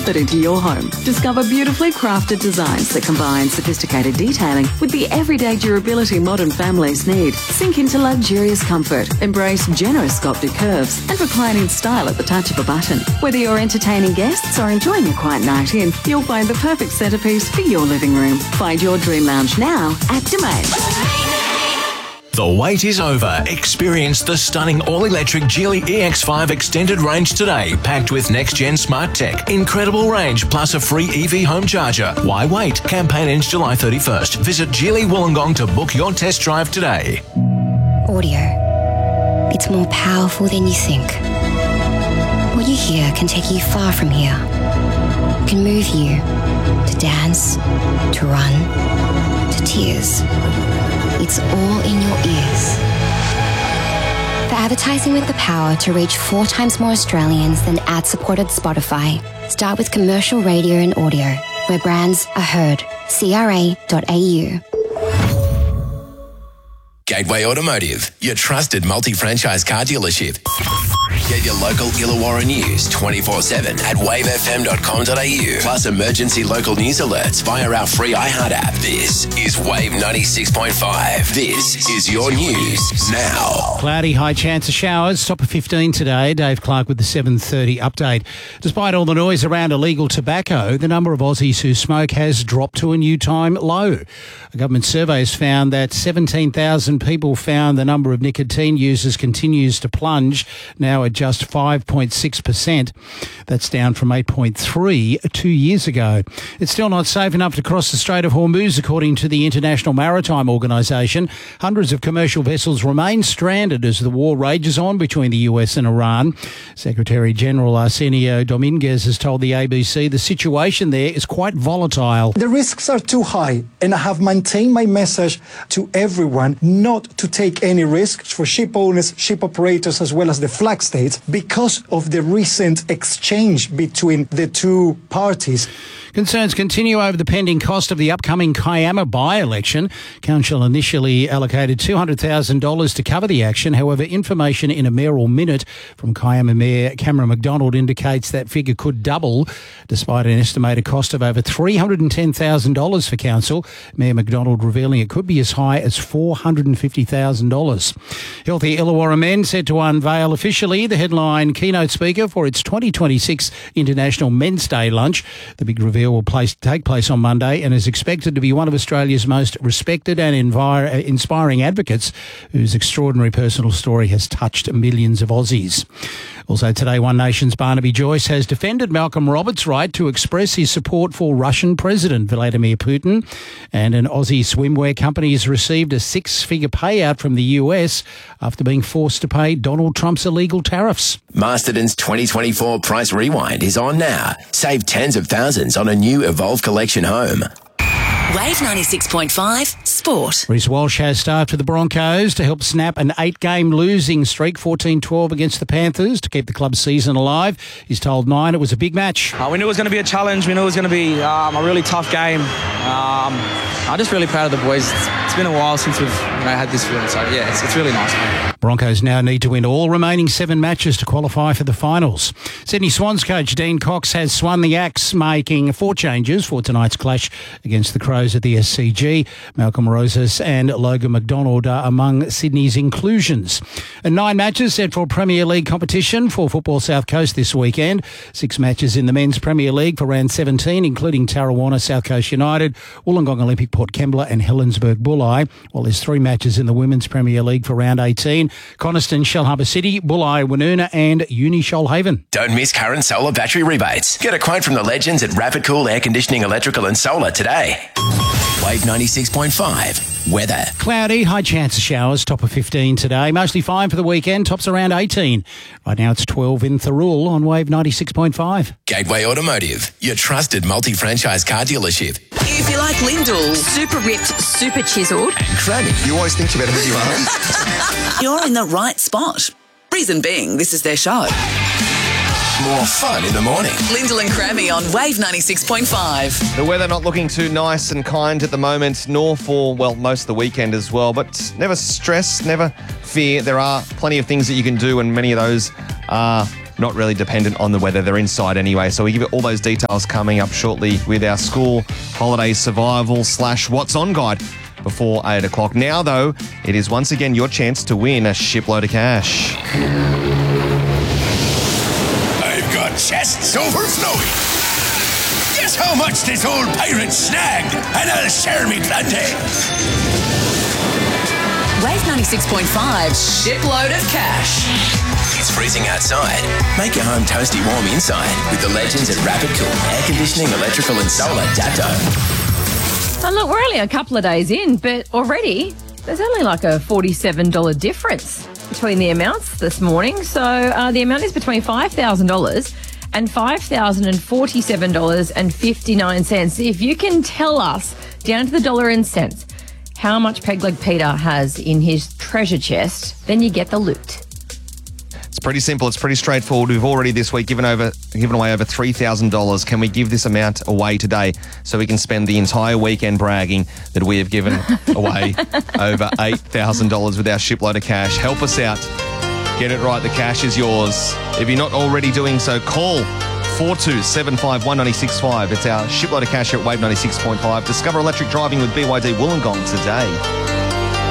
comfort into your home. Discover beautifully crafted designs that combine sophisticated detailing with the everyday durability modern families need. Sink into luxurious comfort, embrace generous sculpted curves, and recline in style at the touch of a button. Whether you're entertaining guests or enjoying a quiet night in, you'll find the perfect centerpiece for your living room. Find your dream lounge now at Domain. The wait is over. Experience the stunning all-electric Geely EX5 extended range today, packed with next-gen smart tech, incredible range, plus a free EV home charger. Why wait? Campaign ends July 31st. Visit Geely Wollongong to book your test drive today. Audio. It's more powerful than you think. What you hear can take you far from here. It can move you to dance, to run, to tears. It's all in your ears. For advertising with the power to reach 4 times more Australians than ad-supported Spotify, start with commercial radio and audio, where brands are heard. CRA.au. Gateway Automotive, your trusted multi-franchise car dealership. Get your local Illawarra news 24/7 at wavefm.com.au. Plus emergency local news alerts via our free iHeart app. This is Wave 96.5. This is your news now. Cloudy, high chance of showers. Top of 15 today. Dave Clark with the 7:30 update. Despite all the noise around illegal tobacco, the number of Aussies who smoke has dropped to a new time low. A government survey has found that 17,000 people found the number of nicotine users continues to plunge, now at just 5.6%. That's down from 8.3 2 years ago. It's still not safe enough to cross the Strait of Hormuz, according to the International Maritime Organization. Hundreds of commercial vessels remain stranded as the war rages on between the US and Iran. Secretary General Arsenio Dominguez has told the ABC the situation there is quite volatile. The risks are too high, and I have maintained my message to everyone not to take any risks for ship owners, ship operators, as well as the flag states, because of the recent exchange between the two parties. Concerns continue over the pending cost of the upcoming Kiama by-election. Council initially allocated $200,000 to cover the action. However, information in a mayoral minute from Kiama Mayor Cameron McDonald indicates that figure could double, despite an estimated cost of over $310,000 for council. Mayor McDonald revealing it could be as high as $450,000. Healthy Illawarra Men set to unveil officially the headline keynote speaker for its 2026 International Men's Day lunch. The big reveal will take place on Monday and is expected to be one of Australia's most respected and inspiring advocates, whose extraordinary personal story has touched millions of Aussies. Also today, One Nation's Barnaby Joyce has defended Malcolm Roberts' right to express his support for Russian President Vladimir Putin. And an Aussie swimwear company has received a 6-figure payout from the US after being forced to pay Donald Trump's illegal tariffs. Masterton's 2024 Price Rewind is on now. Save tens of thousands on a new Evolve Collection home. Wave 96.5 Sport. Reece Walsh has started for the Broncos to help snap an 8-game losing streak, 14-12 against the Panthers, to keep the club's season alive. He's told Nine it was a big match. We knew it was going to be a challenge. We knew it was going to be a really tough game. I'm just really proud of the boys. It's been a while since we've had this feeling, so yeah, it's really nice. Broncos now need to win all remaining 7 matches to qualify for the finals. Sydney Swans coach Dean Cox has swung the axe, making 4 changes for tonight's clash against the Crows at the SCG. Malcolm Rosas and Logan McDonald are among Sydney's inclusions. And 9 matches set for Premier League competition for Football South Coast this weekend. 6 matches in the Men's Premier League for round 17, including Tarrawanna, South Coast United, Wollongong Olympic, Port Kembla and Helensburgh Bulli. While there's 3 matches in the Women's Premier League for round 18, Coniston, Shellharbour City, Bulli, Woonona and Uni Shoalhaven. Don't miss current solar battery rebates. Get a quote from the legends at Rapid Cool Air Conditioning, Electrical and Solar today. Wave 96.5 weather. Cloudy, high chance of showers, top of 15 today. Mostly fine for the weekend, tops around 18. Right now it's 12 in Thirroul on Wave 96.5. Gateway Automotive, your trusted multi-franchise car dealership. If you like Lyndall, super ripped, super chiselled, And Cranny. You always think about who you are. you're in the right spot. Reason being, this is their show. More fun in the morning. Lyndall and Crammy on Wave 96.5. The weather not looking too nice and kind at the moment, nor for, well, most of the weekend as well. But never stress, never fear. There are plenty of things that you can do, and many of those are not really dependent on the weather. They're inside anyway. So we give you all those details coming up shortly with our school holiday survival / what's on guide before 8 o'clock. Now, though, it is once again your chance to win a shipload of cash. I've got chests overflowing. Guess how much this old pirate snagged, and I'll share me plenty. Wave 96.5, shipload of cash. It's freezing outside. Make your home toasty warm inside with the legends at Rapid Cool Air Conditioning, Electrical and Solar Dapto. Oh, look, we're only a couple of days in, but already there's only like a $47 difference between the amounts this morning. So the amount is between $5,000 and $5,047.59. If you can tell us down to the dollar and cents how much Peg Leg Peter has in his treasure chest, then you get the loot. It's pretty simple. It's pretty straightforward. We've already this week given away over $3,000. Can we give this amount away today so we can spend the entire weekend bragging that we have given away over $8,000 with our shipload of cash? Help us out. Get it right. The cash is yours. If you're not already doing so, call 42751965. It's our shipload of cash at Wave 96.5. Discover electric driving with BYD Wollongong today.